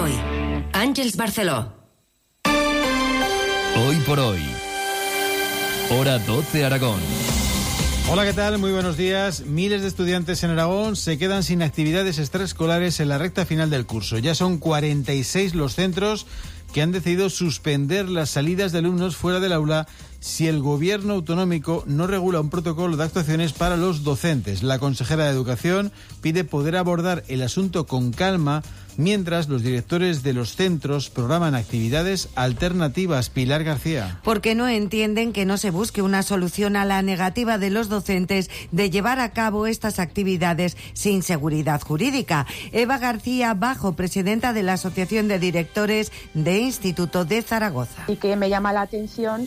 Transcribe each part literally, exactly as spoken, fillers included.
hoy. Àngels Barceló. Hoy por hoy. Hora doce Aragón. Hola, ¿qué tal? Muy buenos días. Miles de estudiantes en Aragón se quedan sin actividades extraescolares en la recta final del curso. Ya son cuarenta y seis los centros que han decidido suspender las salidas de alumnos fuera del aula si el gobierno autonómico no regula un protocolo de actuaciones para los docentes. La consejera de Educación pide poder abordar el asunto con calma mientras los directores de los centros programan actividades alternativas. Pilar García. Porque no entienden que no se busque una solución a la negativa de los docentes de llevar a cabo estas actividades sin seguridad jurídica. Eva García Bajo, presidenta de la Asociación de Directores de Instituto de Zaragoza. Y que me llama la atención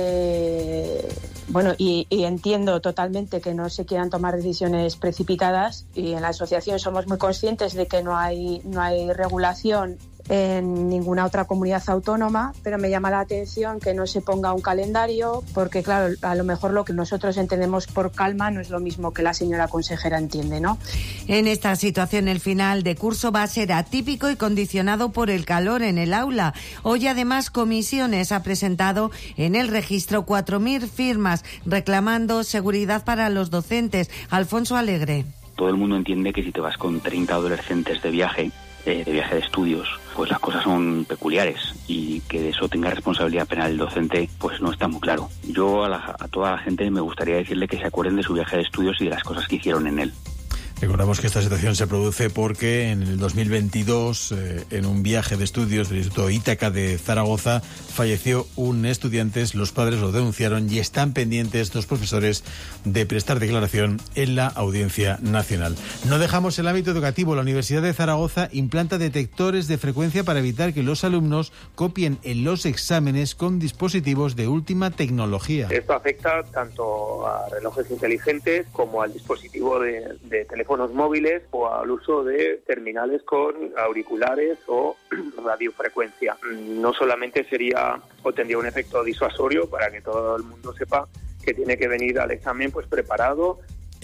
que, bueno, y, y entiendo totalmente que no se quieran tomar decisiones precipitadas, y en la asociación somos muy conscientes de que no hay, no hay regulación en ninguna otra comunidad autónoma, pero me llama la atención que no se ponga un calendario, porque claro, a lo mejor lo que nosotros entendemos por calma no es lo mismo que la señora consejera entiende, ¿no? En esta situación el final de curso va a ser atípico y condicionado por el calor en el aula. Hoy además Comisiones ha presentado en el registro cuatro mil firmas reclamando seguridad para los docentes. Alfonso Alegre. Todo el mundo entiende que si te vas con treinta adolescentes de viaje, eh, de viaje de estudios, pues las cosas son peculiares, y que de eso tenga responsabilidad penal el docente, pues no está muy claro. Yo a, la, a toda la gente me gustaría decirle que se acuerden de su viaje de estudios y de las cosas que hicieron en él. Recordamos que esta situación se produce porque en el dos mil veintidós, eh, en un viaje de estudios del Instituto Ítaca de Zaragoza, falleció un estudiante. Los padres lo denunciaron y están pendientes los profesores de prestar declaración en la Audiencia Nacional. No dejamos el ámbito educativo. La Universidad de Zaragoza implanta detectores de frecuencia para evitar que los alumnos copien en los exámenes con dispositivos de última tecnología. Esto afecta tanto a relojes inteligentes como al dispositivo de, de teléfonos móviles o al uso de terminales con auriculares o radiofrecuencia. No solamente sería o tendría un efecto disuasorio para que todo el mundo sepa que tiene que venir al examen pues preparado.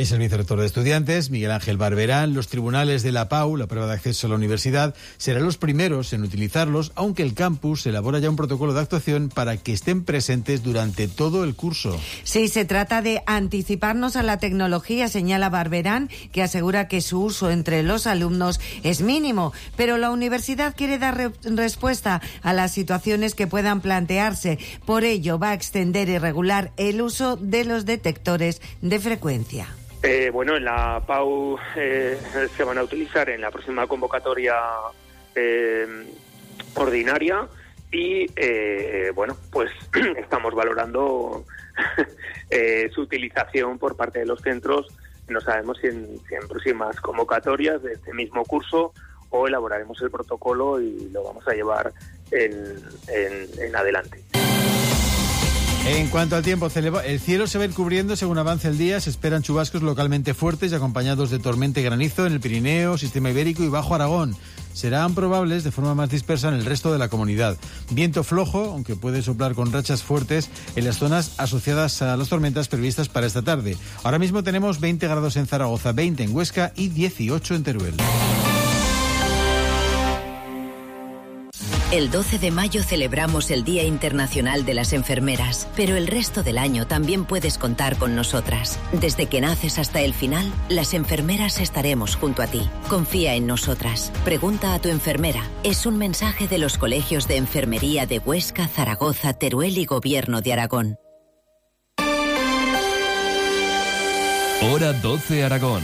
Sí, se trata de anticiparnos a la tecnología, señala Barberán, que asegura que su uso entre los alumnos es mínimo, pero la universidad quiere dar re- respuesta a las situaciones que puedan plantearse. Por ello, va a extender y regular el uso de los detectores de frecuencia. Eh, bueno, en la P A U eh, se van a utilizar en la próxima convocatoria eh, ordinaria y, eh, bueno, pues estamos valorando eh, su utilización por parte de los centros. No sabemos si en, si en próximas convocatorias de este mismo curso o elaboraremos el protocolo y lo vamos a llevar en, en, en adelante. En cuanto al tiempo, el cielo se va a ir cubriendo según avance el día. Se esperan chubascos localmente fuertes y acompañados de tormenta y granizo en el Pirineo, Sistema Ibérico y Bajo Aragón. Serán probables de forma más dispersa en el resto de la comunidad. Viento flojo, aunque puede soplar con rachas fuertes en las zonas asociadas a las tormentas previstas para esta tarde. Ahora mismo tenemos veinte grados en Zaragoza, veinte en Huesca y dieciocho en Teruel. El doce de mayo celebramos el Día Internacional de las Enfermeras, pero el resto del año también puedes contar con nosotras. Desde que naces hasta el final, las enfermeras estaremos junto a ti. Confía en nosotras. Pregunta a tu enfermera. Es un mensaje de los colegios de enfermería de Huesca, Zaragoza, Teruel y Gobierno de Aragón. Hora doce Aragón.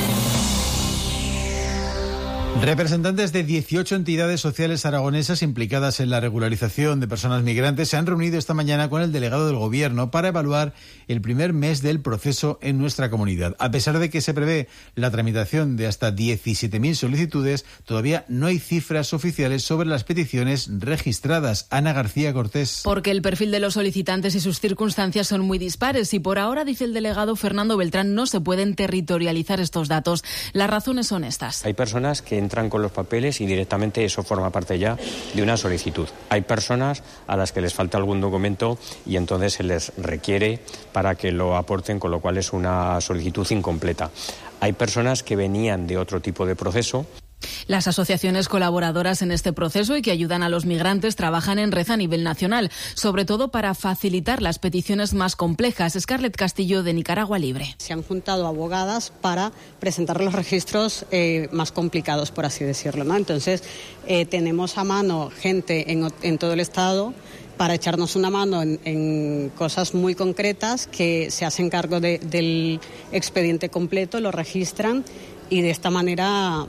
Representantes de dieciocho entidades sociales aragonesas implicadas en la regularización de personas migrantes se han reunido esta mañana con el delegado del Gobierno para evaluar el primer mes del proceso en nuestra comunidad. A pesar de que se prevé la tramitación de hasta diecisiete mil solicitudes, todavía no hay cifras oficiales sobre las peticiones registradas. Ana García Cortés. Porque el perfil de los solicitantes y sus circunstancias son muy dispares y por ahora, dice el delegado Fernando Beltrán, no se pueden territorializar estos datos. Las razones son estas. Hay personas que entran con los papeles y directamente eso forma parte ya de una solicitud. Hay personas a las que les falta algún documento y entonces se les requiere para que lo aporten, con lo cual es una solicitud incompleta. Hay personas que venían de otro tipo de proceso. Las asociaciones colaboradoras en este proceso y que ayudan a los migrantes trabajan en red a nivel nacional, sobre todo para facilitar las peticiones más complejas. Scarlett Castillo, de Nicaragua Libre. Se han juntado abogadas para presentar los registros eh, más complicados, por así decirlo, ¿no? Entonces, eh, tenemos a mano gente en, en todo el Estado para echarnos una mano en, en cosas muy concretas, que se hacen cargo de, del expediente completo, lo registran y de esta manera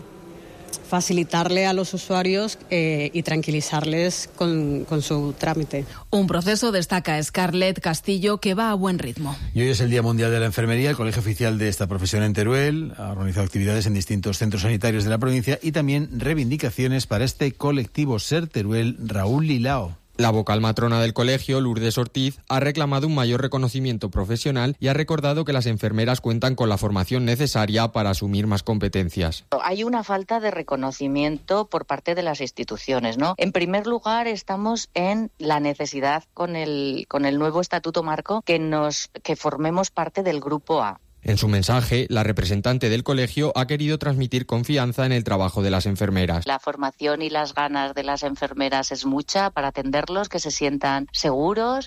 facilitarle a los usuarios eh, y tranquilizarles con, con su trámite. Un proceso, destaca Scarlett Castillo, que va a buen ritmo. Y hoy es el Día Mundial de la Enfermería. El Colegio Oficial de esta profesión en Teruel ha organizado actividades en distintos centros sanitarios de la provincia y también reivindicaciones para este colectivo Ser Teruel. Raúl Lilao. La vocal matrona del colegio, Lourdes Ortiz, ha reclamado un mayor reconocimiento profesional y ha recordado que las enfermeras cuentan con la formación necesaria para asumir más competencias. Hay una falta de reconocimiento por parte de las instituciones, ¿no? En primer lugar, estamos en la necesidad con el, con el nuevo estatuto marco que nos, que formemos parte del grupo A. En su mensaje, la representante del colegio ha querido transmitir confianza en el trabajo de las enfermeras. La formación y las ganas de las enfermeras es mucha para atenderlos, que se sientan seguros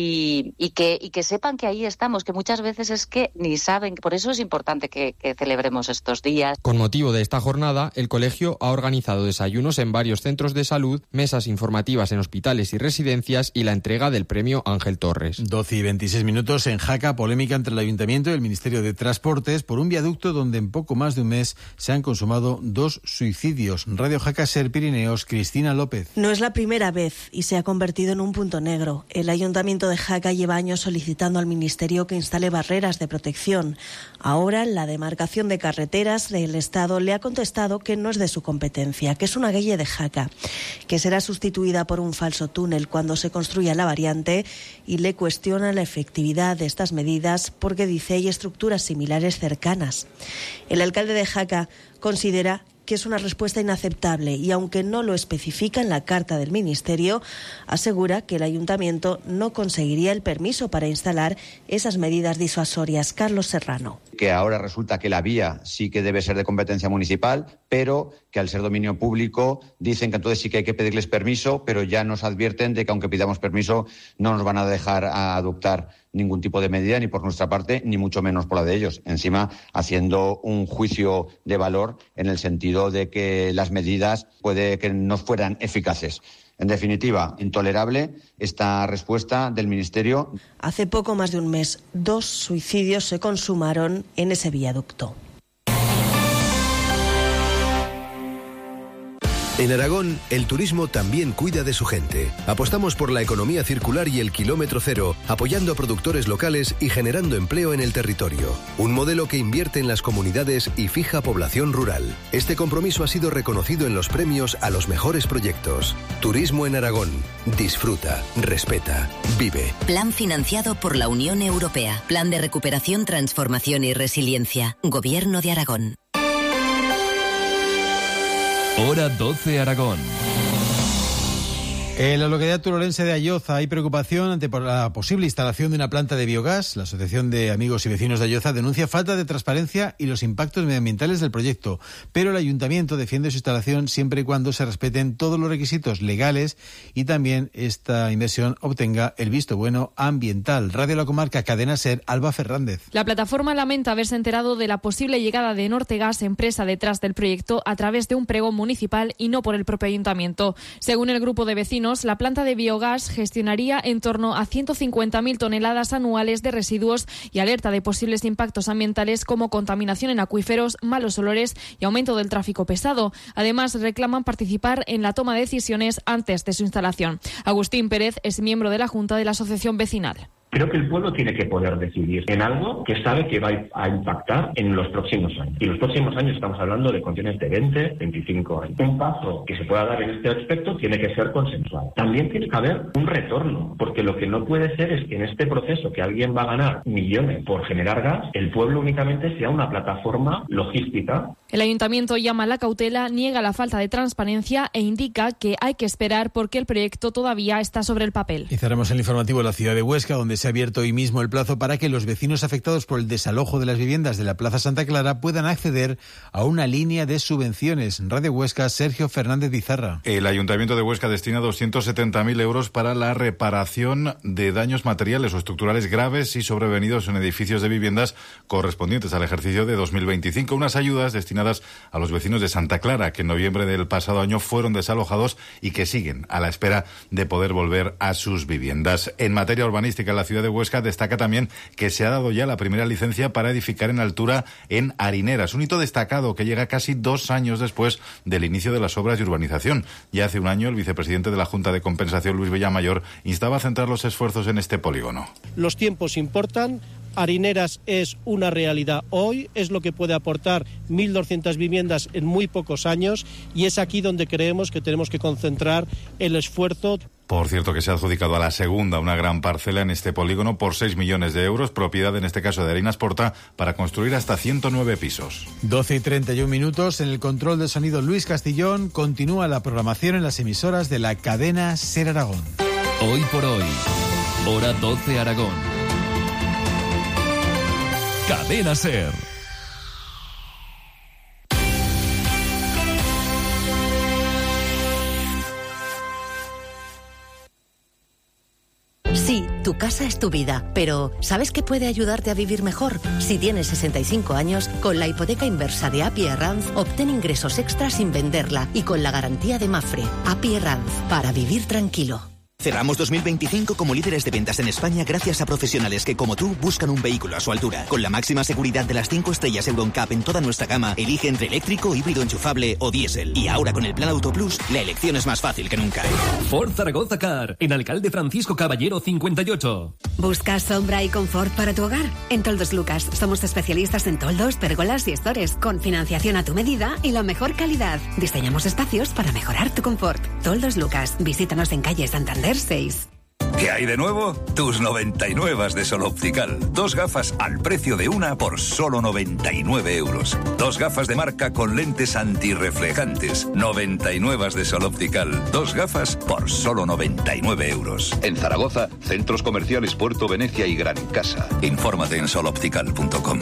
y, y, que, y que sepan que ahí estamos, que muchas veces es que ni saben. Por eso es importante que, que celebremos estos días. Con motivo de esta jornada, el colegio ha organizado desayunos en varios centros de salud, mesas informativas en hospitales y residencias y la entrega del premio Ángel Torres. doce y veintiséis minutos. En Jaca, polémica entre el Ayuntamiento y el Ministerio de Transportes por un viaducto donde en poco más de un mes se han consumado dos suicidios. Radio Jaca, Ser Pirineos, Cristina López. No es la primera vez y se ha convertido en un punto negro. El Ayuntamiento de Jaca lleva años solicitando al Ministerio que instale barreras de protección. Ahora, la demarcación de carreteras del Estado le ha contestado que no es de su competencia, que es una calle de Jaca, que será sustituida por un falso túnel cuando se construya la variante, y le cuestiona la efectividad de estas medidas porque dice hay estructuras similares cercanas. El alcalde de Jaca considera que es una respuesta inaceptable y, aunque no lo especifica en la carta del Ministerio, asegura que el Ayuntamiento no conseguiría el permiso para instalar esas medidas disuasorias. Carlos Serrano. Que ahora resulta que la vía sí que debe ser de competencia municipal, pero que al ser dominio público dicen que entonces sí que hay que pedirles permiso, pero ya nos advierten de que aunque pidamos permiso no nos van a dejar a adoptar ningún tipo de medida, ni por nuestra parte, ni mucho menos por la de ellos. Encima, haciendo un juicio de valor en el sentido de que las medidas puede que no fueran eficaces. En definitiva, intolerable esta respuesta del Ministerio. Hace poco más de un mes, dos suicidios se consumaron en ese viaducto. En Aragón, el turismo también cuida de su gente. Apostamos por la economía circular y el kilómetro cero, apoyando a productores locales y generando empleo en el territorio. Un modelo que invierte en las comunidades y fija población rural. Este compromiso ha sido reconocido en los premios a los mejores proyectos. Turismo en Aragón. Disfruta, respeta, vive. Plan financiado por la Unión Europea. Plan de recuperación, transformación y resiliencia. Gobierno de Aragón. Hora doce Aragón. En la localidad turolense de Ayoza hay preocupación ante la posible instalación de una planta de biogás. La Asociación de Amigos y Vecinos de Ayoza denuncia falta de transparencia y los impactos medioambientales del proyecto, pero el Ayuntamiento defiende su instalación siempre y cuando se respeten todos los requisitos legales y también esta inversión obtenga el visto bueno ambiental. Radio La Comarca, Cadena Ser, Alba Fernández. La plataforma lamenta haberse enterado de la posible llegada de Nortegas, empresa detrás del proyecto, a través de un pregón municipal y no por el propio Ayuntamiento. Según el grupo de vecinos, la planta de biogás gestionaría en torno a ciento cincuenta mil toneladas anuales de residuos y alerta de posibles impactos ambientales como contaminación en acuíferos, malos olores y aumento del tráfico pesado. Además, reclaman participar en la toma de decisiones antes de su instalación. Agustín Pérez es miembro de la Junta de la Asociación Vecinal. Creo que el pueblo tiene que poder decidir en algo que sabe que va a impactar en los próximos años. Y en los próximos años estamos hablando de condiciones de veinte, veinticinco años. Un paso que se pueda dar en este aspecto tiene que ser consensuado. También tiene que haber un retorno, porque lo que no puede ser es que en este proceso que alguien va a ganar millones por generar gas, el pueblo únicamente sea una plataforma logística El ayuntamiento llama a la cautela, niega la falta de transparencia e indica que hay que esperar porque el proyecto todavía está sobre el papel. Y cerramos el informativo de la ciudad de Huesca, donde se ha abierto hoy mismo el plazo para que los vecinos afectados por el desalojo de las viviendas de la Plaza Santa Clara puedan acceder a una línea de subvenciones. Radio Huesca, Sergio Fernández Bizarra. El Ayuntamiento de Huesca destina doscientos setenta mil euros para la reparación de daños materiales o estructurales graves y sobrevenidos en edificios de viviendas correspondientes al ejercicio de dos mil veinticinco. Unas ayudas destinadas a los vecinos de Santa Clara, que en noviembre del pasado año fueron desalojados y que siguen a la espera de poder volver a sus viviendas. En materia urbanística, la ciudad de Huesca destaca también que se ha dado ya la primera licencia para edificar en altura en Harineras, un hito destacado que llega casi dos años después del inicio de las obras de urbanización. Ya hace un año, el vicepresidente de la Junta de Compensación, Luis Villamayor, instaba a centrar los esfuerzos en este polígono. Los tiempos importan. Harineras es una realidad hoy, es lo que puede aportar mil doscientas viviendas en muy pocos años y es aquí donde creemos que tenemos que concentrar el esfuerzo. Por cierto, que se ha adjudicado a la segunda una gran parcela en este polígono por seis millones de euros, propiedad en este caso de Arenas Porta, para construir hasta ciento nueve pisos. doce y treinta y un minutos, en el control de sonido Luis Castillón. Continúa la programación en las emisoras de la cadena SER Aragón. Hoy por hoy, hora doce Aragón. Cadena SER. Sí, tu casa es tu vida, pero ¿sabes qué puede ayudarte a vivir mejor? Si tienes sesenta y cinco años, con la hipoteca inversa de A P I Arranz, obtén ingresos extras sin venderla y con la garantía de Mafre. A P I Arranz, para vivir tranquilo. Cerramos dos mil veinticinco como líderes de ventas en España gracias a profesionales que, como tú, buscan un vehículo a su altura. Con la máxima seguridad de las cinco estrellas Euroncap en toda nuestra gama, elige entre eléctrico, híbrido enchufable o diésel. Y ahora con el Plan Auto Plus, la elección es más fácil que nunca. Ford Zaragoza Car, en Alcalde Francisco Caballero cincuenta y ocho. ¿Buscas sombra y confort para tu hogar? En Toldos Lucas somos especialistas en toldos, pérgolas y estores, con financiación a tu medida y la mejor calidad. Diseñamos espacios para mejorar tu confort. Toldos Lucas, visítanos en calle Santander seis. ¿Qué hay de nuevo? Tus noventa y nueve de Sol Optical. Dos gafas al precio de una por solo noventa y nueve euros. Dos gafas de marca con lentes antirreflejantes. noventa y nueve de Sol Optical. Dos gafas por solo noventa y nueve euros. En Zaragoza, centros comerciales Puerto Venecia y Gran Casa. Infórmate en sol optical punto com.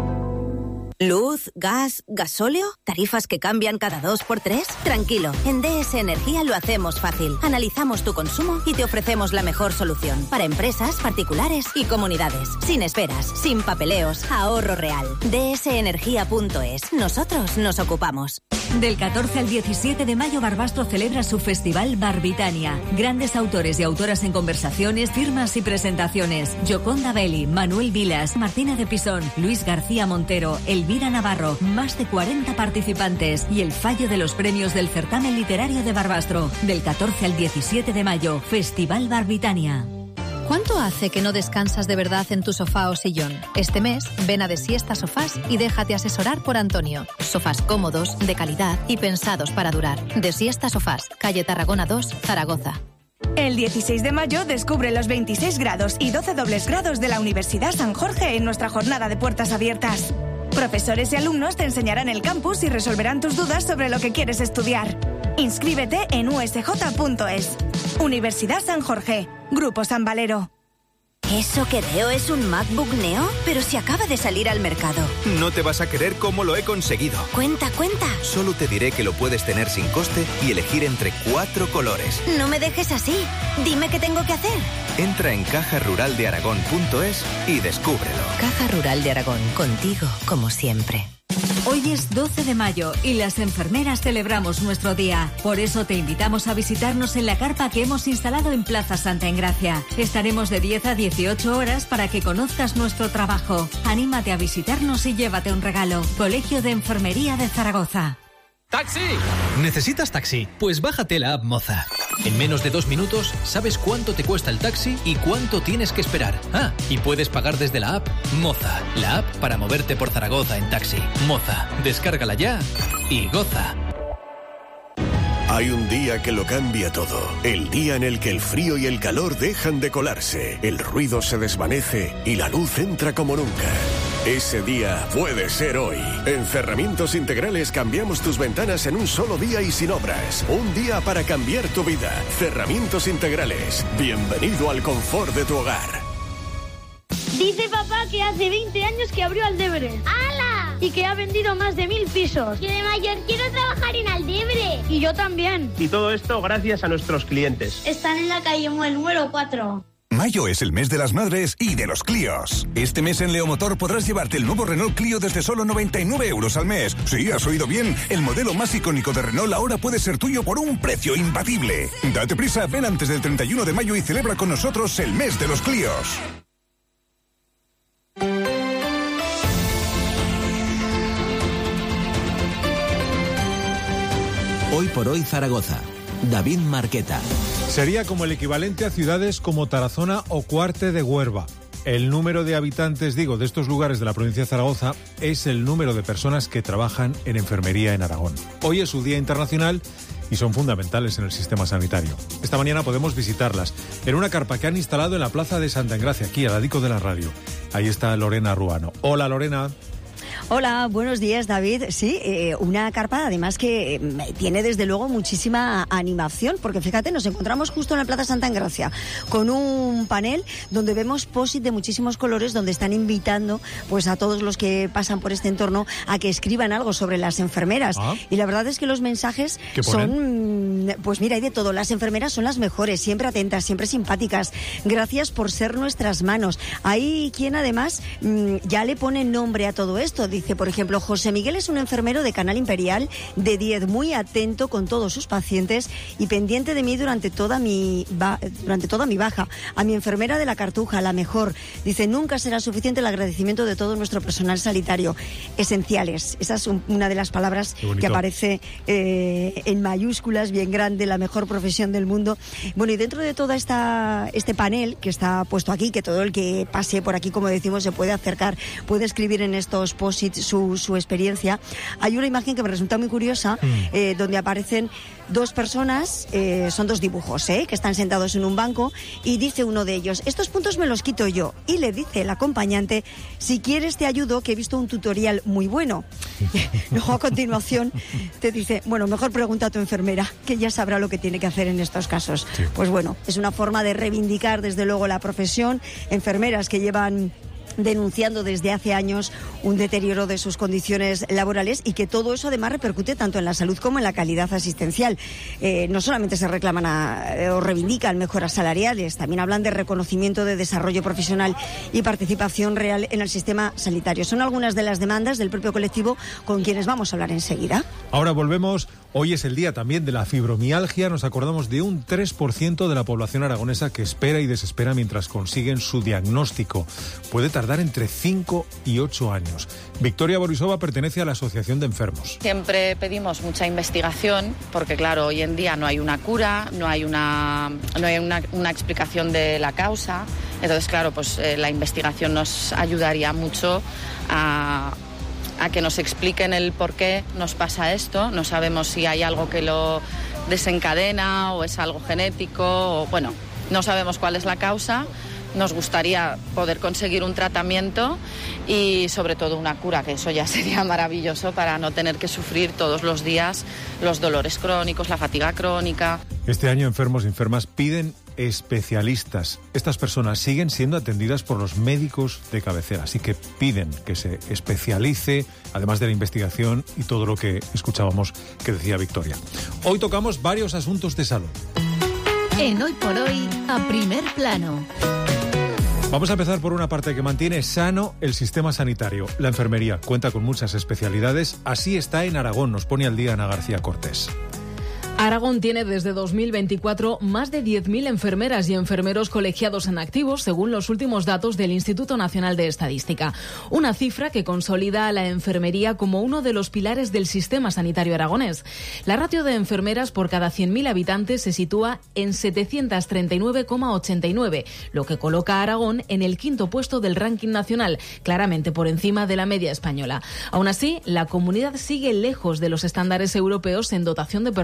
¿Luz, gas, gasóleo? ¿Tarifas que cambian cada dos por tres? Tranquilo, en D S Energía lo hacemos fácil. Analizamos tu consumo y te ofrecemos la mejor solución para empresas, particulares y comunidades. Sin esperas, sin papeleos, ahorro real. D S energía punto es. Nosotros nos ocupamos. Del catorce al diecisiete de mayo, Barbastro celebra su festival Barbitania. Grandes autores y autoras en conversaciones, firmas y presentaciones. Yoconda Belli, Manuel Vilas, Martina de Pisón, Luis García Montero, Elvira Navarro. Más de cuarenta participantes y el fallo de los premios del certamen literario de Barbastro. Del catorce al diecisiete de mayo, Festival Barbitania. ¿Cuánto hace que no descansas de verdad en tu sofá o sillón? Este mes, ven a De Siesta Sofás y déjate asesorar por Antonio. Sofás cómodos, de calidad y pensados para durar. De Siesta Sofás, calle Tarragona dos, Zaragoza. El dieciséis de mayo descubre los veintiséis grados y doce dobles grados de la Universidad San Jorge en nuestra jornada de puertas abiertas. Profesores y alumnos te enseñarán el campus y resolverán tus dudas sobre lo que quieres estudiar. Inscríbete en u s j punto es. Universidad San Jorge, Grupo San Valero. ¿Eso que veo es un MacBook Neo? Pero si acaba de salir al mercado. No te vas a creer cómo lo he conseguido. Cuenta, cuenta. Solo te diré que lo puedes tener sin coste y elegir entre cuatro colores. No me dejes así. Dime qué tengo que hacer. Entra en caja rural de aragón punto es y descúbrelo. Caja Rural de Aragón, contigo como siempre. Hoy es doce de mayo y las enfermeras celebramos nuestro día. Por eso te invitamos a visitarnos en la carpa que hemos instalado en Plaza Santa Engracia. Estaremos de diez a dieciocho horas para que conozcas nuestro trabajo. Anímate a visitarnos y llévate un regalo. Colegio de Enfermería de Zaragoza. ¡Taxi! ¿Necesitas taxi? Pues bájate la app Moza. En menos de dos minutos sabes cuánto te cuesta el taxi y cuánto tienes que esperar. Ah, y puedes pagar desde la app Moza, la app para moverte por Zaragoza en taxi. Moza, descárgala ya y goza. Hay un día que lo cambia todo. El día en el que el frío y el calor dejan de colarse, el ruido se desvanece y la luz entra como nunca. Ese día puede ser hoy. En Cerramientos Integrales cambiamos tus ventanas en un solo día y sin obras. Un día para cambiar tu vida. Cerramientos Integrales. Bienvenido al confort de tu hogar. Dice papá que hace veinte años que abrió Aldebre. ¡Hala! Y que ha vendido más de mil pisos. Yo de mayor quiero trabajar en Aldebre. Y yo también. Y todo esto gracias a nuestros clientes. Están en la calle Muel número cuatro. Mayo es el mes de las madres y de los Clios. Este mes en Leomotor podrás llevarte el nuevo Renault Clio desde solo noventa y nueve euros al mes. Sí, has oído bien. El modelo más icónico de Renault ahora puede ser tuyo por un precio imbatible. Date prisa, ven antes del treinta y uno de mayo y celebra con nosotros el mes de los Clios. Hoy por hoy Zaragoza. David Marqueta. Sería como el equivalente a ciudades como Tarazona o Cuarte de Huerva. El número de habitantes, digo, de estos lugares de la provincia de Zaragoza es el número de personas que trabajan en enfermería en Aragón. Hoy es su Día Internacional y son fundamentales en el sistema sanitario. Esta mañana podemos visitarlas en una carpa que han instalado en la plaza de Santa Engracia, aquí al ladico de la radio. Ahí está Lorena Ruano. Hola, Lorena. Hola, buenos días, David. Sí, eh, una carpa además que eh, tiene desde luego muchísima animación, porque fíjate, nos encontramos justo en la Plaza Santa Engracia con un panel donde vemos post-it de muchísimos colores, donde están invitando pues a todos los que pasan por este entorno a que escriban algo sobre las enfermeras. Ah. Y la verdad es que los mensajes son, pues mira, hay de todo. Las enfermeras son las mejores, siempre atentas, siempre simpáticas. Gracias por ser nuestras manos. Hay quien además mmm, ya le pone nombre a todo esto. Dice, por ejemplo, José Miguel es un enfermero de Canal Imperial de diez, muy atento con todos sus pacientes y pendiente de mí durante toda mi ba- durante toda mi baja. A mi enfermera de la Cartuja, la mejor. Dice, nunca será suficiente el agradecimiento de todo nuestro personal sanitario. Esenciales. Esa es un, una de las palabras que aparece eh, en mayúsculas, bien grande, la mejor profesión del mundo. Bueno, y dentro de todo esta, este panel que está puesto aquí, que todo el que pase por aquí, como decimos, se puede acercar, puede escribir en estos post Su, su experiencia. Hay una imagen que me resulta muy curiosa, mm. eh, donde aparecen dos personas, eh, son dos dibujos, eh, que están sentados en un banco, y dice uno de ellos, estos puntos me los quito yo, y le dice el acompañante, si quieres te ayudo, que he visto un tutorial muy bueno. Luego a continuación te dice, bueno, mejor pregunta a tu enfermera, que ya sabrá lo que tiene que hacer en estos casos. Sí. Pues bueno, es una forma de reivindicar desde luego la profesión, enfermeras que llevan denunciando desde hace años un deterioro de sus condiciones laborales y que todo eso además repercute tanto en la salud como en la calidad asistencial. Eh, no solamente se reclaman a, eh, o reivindican mejoras salariales, también hablan de reconocimiento de desarrollo profesional y participación real en el sistema sanitario. Son algunas de las demandas del propio colectivo con quienes vamos a hablar enseguida. Ahora volvemos. Hoy es el día también de la fibromialgia. Nos acordamos de un tres por ciento de la población aragonesa que espera y desespera mientras consiguen su diagnóstico. Puede tardar entre cinco y ocho años. Victoria Borisova pertenece a la Asociación de Enfermos. Siempre pedimos mucha investigación porque, claro, hoy en día no hay una cura, no hay una, no hay una, una explicación de la causa. Entonces, claro, pues eh, la investigación nos ayudaría mucho a... a que nos expliquen el por qué nos pasa esto. No sabemos si hay algo que lo desencadena o es algo genético, o bueno, no sabemos cuál es la causa. Nos gustaría poder conseguir un tratamiento y sobre todo una cura, que eso ya sería maravilloso para no tener que sufrir todos los días los dolores crónicos, la fatiga crónica. Este año enfermos y enfermas piden especialistas. Estas personas siguen siendo atendidas por los médicos de cabecera, así que piden que se especialice, además de la investigación y todo lo que escuchábamos que decía Victoria. Hoy tocamos varios asuntos de salud. En Hoy por Hoy, a primer plano. Vamos a empezar por una parte que mantiene sano el sistema sanitario. La enfermería cuenta con muchas especialidades. Así está en Aragón, nos pone al día Ana García Cortés. Aragón tiene desde dos mil veinticuatro más de diez mil enfermeras y enfermeros colegiados en activos, según los últimos datos del Instituto Nacional de Estadística. Una cifra que consolida a la enfermería como uno de los pilares del sistema sanitario aragonés. La ratio de enfermeras por cada cien mil habitantes se sitúa en setecientos treinta y nueve coma ochenta y nueve, lo que coloca a Aragón en el quinto puesto del ranking nacional, claramente por encima de la media española. Aún así, la comunidad sigue lejos de los estándares europeos en dotación de personal.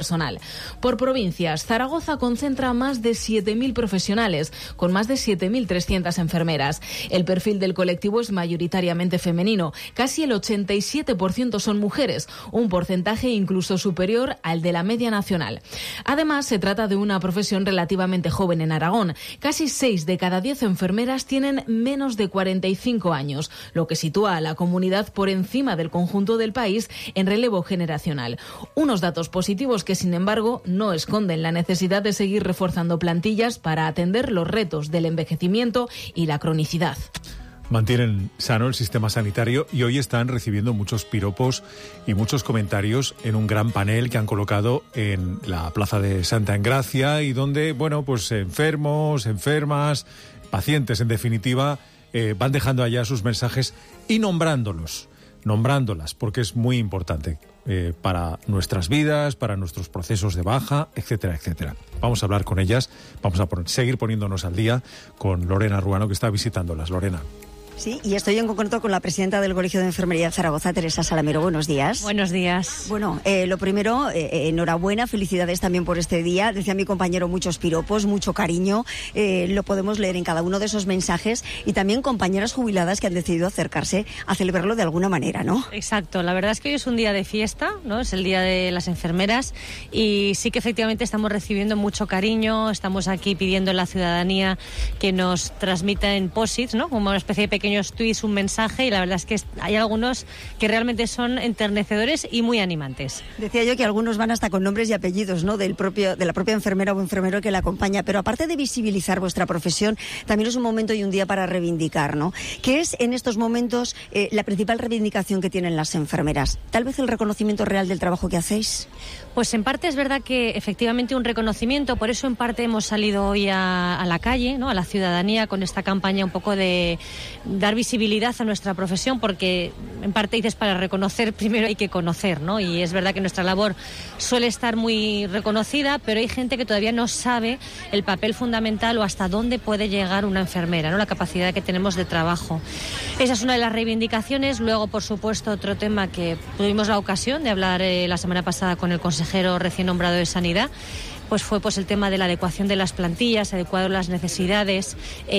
Por provincias, Zaragoza concentra más de siete mil profesionales, con más de siete mil trescientas enfermeras. El perfil del colectivo es mayoritariamente femenino, casi el ochenta y siete por ciento son mujeres, un porcentaje incluso superior al de la media nacional. Además, se trata de una profesión relativamente joven en Aragón. Casi seis de cada diez enfermeras tienen menos de cuarenta y cinco años, lo que sitúa a la comunidad por encima del conjunto del país en relevo generacional. Unos datos positivos que, sin embargo, no esconden la necesidad de seguir reforzando plantillas para atender los retos del envejecimiento y la cronicidad. Mantienen sano el sistema sanitario y hoy están recibiendo muchos piropos y muchos comentarios en un gran panel que han colocado en la Plaza de Santa Engracia y donde, bueno, pues enfermos, enfermas, pacientes, en definitiva, eh, van dejando allá sus mensajes y nombrándolos, nombrándolas, porque es muy importante eh, para nuestras vidas, para nuestros procesos de baja, etcétera, etcétera. Vamos a hablar con ellas, vamos a pon- seguir poniéndonos al día con Lorena Ruano, que está visitándolas. Lorena. Sí, y estoy en concreto con la presidenta del Colegio de Enfermería de Zaragoza, Teresa Salamero. Buenos días. Buenos días. Bueno, eh, lo primero, eh, enhorabuena, felicidades también por este día. Decía mi compañero, muchos piropos, mucho cariño. Eh, lo podemos leer en cada uno de esos mensajes y también compañeras jubiladas que han decidido acercarse a celebrarlo de alguna manera, ¿no? Exacto, la verdad es que hoy es un día de fiesta, ¿no? Es el día de las enfermeras y sí que efectivamente estamos recibiendo mucho cariño, estamos aquí pidiendo a la ciudadanía que nos transmita en posits, ¿no? Como una especie de pequeño pequeños tweets, un mensaje, y la verdad es que hay algunos que realmente son enternecedores y muy animantes. Decía yo que algunos van hasta con nombres y apellidos, ¿no?, del propio, de la propia enfermera o enfermero que la acompaña, pero aparte de visibilizar vuestra profesión, también es un momento y un día para reivindicar, ¿no? ¿Qué es en estos momentos eh, la principal reivindicación que tienen las enfermeras? ¿Tal vez el reconocimiento real del trabajo que hacéis? Pues en parte es verdad que efectivamente un reconocimiento, por eso en parte hemos salido hoy a, a la calle, ¿no?, a la ciudadanía, con esta campaña un poco de dar visibilidad a nuestra profesión, porque en parte dices, para reconocer primero hay que conocer, ¿no? Y es verdad que nuestra labor suele estar muy reconocida, pero hay gente que todavía no sabe el papel fundamental o hasta dónde puede llegar una enfermera, ¿no?, la capacidad que tenemos de trabajo. Esa es una de las reivindicaciones. Luego, por supuesto, otro tema que tuvimos la ocasión de hablar eh, la semana pasada con el consejero recién nombrado de Sanidad, pues fue pues el tema de la adecuación de las plantillas, adecuar las necesidades,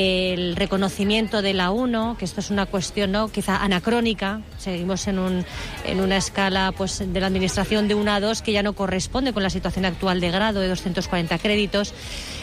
el reconocimiento de la uno, que esto es una cuestión, ¿no?, quizá anacrónica. Seguimos en un en una escala pues de la administración de uno a dos que ya no corresponde con la situación actual de grado de doscientos cuarenta créditos.